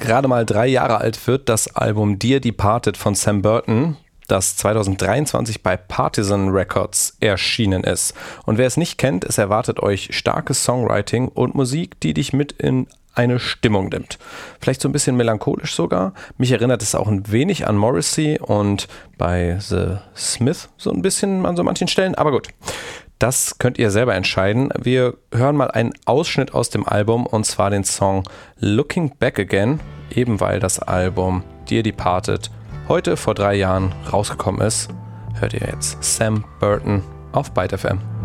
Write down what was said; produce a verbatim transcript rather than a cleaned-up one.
gerade mal drei Jahre alt wird das Album Dear Departed von Sam Burton, das zwanzig dreiundzwanzig bei Partisan Records erschienen ist. Und wer es nicht kennt, es erwartet euch starkes Songwriting und Musik, die dich mit in eine Stimmung nimmt. Vielleicht so ein bisschen melancholisch sogar. Mich erinnert es auch ein wenig an Morrissey und bei The Smith so ein bisschen an so manchen Stellen. Aber gut, das könnt ihr selber entscheiden. Wir hören mal einen Ausschnitt aus dem Album und zwar den Song Looking Back Again, eben weil das Album Dear Departed heute vor drei Jahren rausgekommen ist. Hört ihr jetzt Sam Burton auf Byte F M.